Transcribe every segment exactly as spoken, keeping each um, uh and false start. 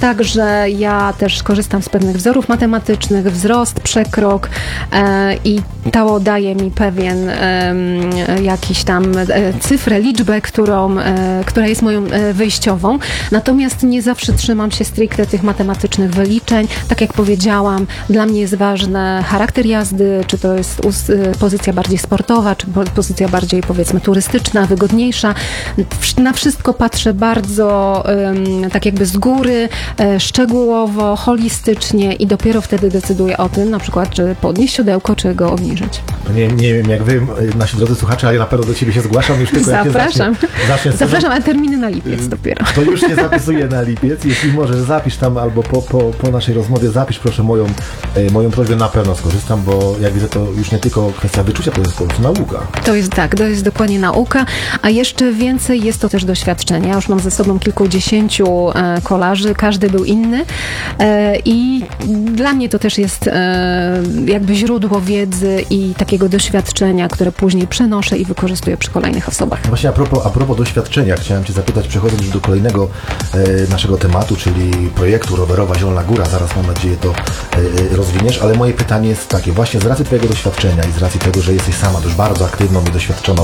tak, że ja też korzystam z pewnych wzorów matematycznych, wzrost, przekrok e, i to daje mi pewien e, jakiś tam e, cyfrę, liczbę, którą, e, która jest moją e, wyjściową. Natomiast nie zawsze trzymam się stricte tych matematycznych wyliczeń. Tak jak powiedziałam, dla mnie jest ważny charakter jazdy, czy to jest us, e, pozycja bardziej sportowa, czy pozycja bardziej, powiedzmy, turystyczna, wygodniejsza. Na wszystko patrzę bardzo e, tak jakby z góry, e, szczegółowo, holistycznie i dopiero wtedy decyduję o tym, na przykład, czy podnieść siodełko, czy go obniżyć. Nie, nie wiem jak wy, nasi drodzy słuchacze, ale ja na pewno do ciebie się zgłaszam już tylko jak Zapraszam. Zacznie, zacznie Zapraszam, ale terminy na lipiec dopiero. To już się zapisuje na lipiec. Jeśli możesz, zapisz tam albo po, po, po naszej rozmowie zapisz proszę moją, e, moją prośbę, na pewno skorzystam, bo jak widzę, to już nie tylko kwestia wyczucia, to jest po prostu nauka. To jest tak, to jest dokładnie nauka, a jeszcze więcej jest to też doświadczenie. Ja już mam ze sobą kilkudziesięciu e, kolarzy, każdy był inny e, i dla mnie to też jest e, jakby źródło wiedzy i takiego doświadczenia, które później przenoszę i wykorzystuję przy kolejnych osobach. Właśnie a propos, a propos doświadczenia, chciałem Cię zapytać, przechodząc już do kolejnego e, naszego tematu, czyli projektu Rowerowa Zielona Góra, zaraz mam nadzieję to e, rozwiniesz, ale moje pytanie jest takie, właśnie z racji Twojego doświadczenia i z racji tego, że jesteś sama dość bardzo aktywną i doświadczoną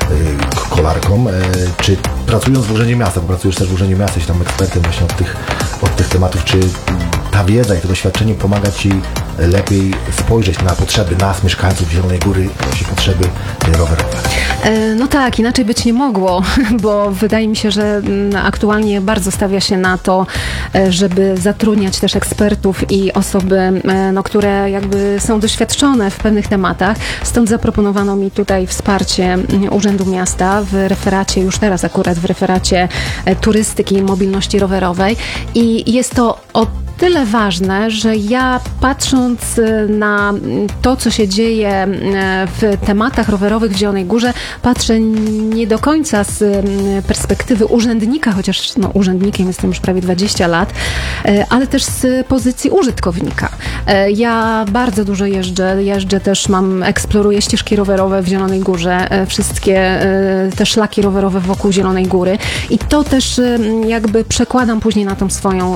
e, kolarką, e, czy pracując w Urzędzie Miasta, bo pracujesz też w Urzędzie Miasta, jesteś tam ekspertem właśnie od tych, od tych tematów, czy ta wiedza i to doświadczenie pomaga Ci lepiej spojrzeć na potrzeby nas, mieszkańców Zielonej Góry, właśnie potrzeby rowerowe? No tak, inaczej być nie mogło, bo wydaje mi się, że aktualnie bardzo stawia się na to, żeby zatrudniać też ekspertów i osoby, no, które jakby są doświadczone w pewnych tematach. Stąd zaproponowano mi tutaj wsparcie Urzędu Miasta w referacie, już teraz akurat w referacie turystyki i mobilności rowerowej i jest to o tyle ważne, że ja patrząc na to, co się dzieje w tematach rowerowych w Zielonej Górze, patrzę nie do końca z perspektywy urzędnika, chociaż no, urzędnikiem jestem już prawie dwadzieścia lat, ale też z pozycji użytkownika. Ja bardzo dużo jeżdżę, jeżdżę też, mam, eksploruję ścieżki rowerowe w Zielonej Górze, wszystkie te szlaki rowerowe wokół Zielonej Góry i to też jakby przekładam później na tą swoją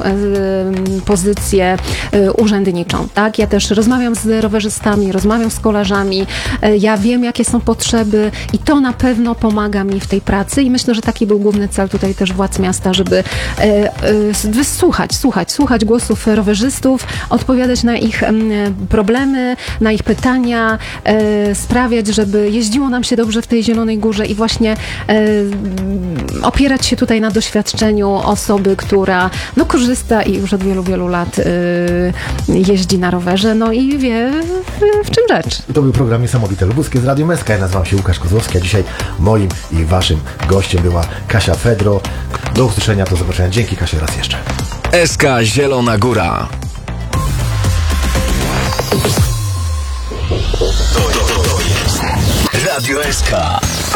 pozycję urzędniczą, tak? Ja też rozmawiam z rowerzystami, rozmawiam z kolarzami, ja wiem, jakie są potrzeby i to na pewno pomaga mi w tej pracy i myślę, że taki był główny cel tutaj też władz miasta, żeby wysłuchać, słuchać, słuchać głosów rowerzystów, odpowiadać na ich problemy, na ich pytania, sprawiać, żeby jeździło nam się dobrze w tej Zielonej Górze i właśnie opierać się tutaj na doświadczeniu osoby, która no, korzysta i już od wielu, wielu lat y, jeździ na rowerze, no i wie w, w czym rzecz. To był program Niesamowite Lubuskie z Radium S K. Ja nazywam się Łukasz Kozłowski, a dzisiaj moim i waszym gościem była Kasia Fedro. Do usłyszenia, do zobaczenia. Dzięki, Kasia, raz jeszcze. S K Zielona Góra. To, to, to jest Radio S K.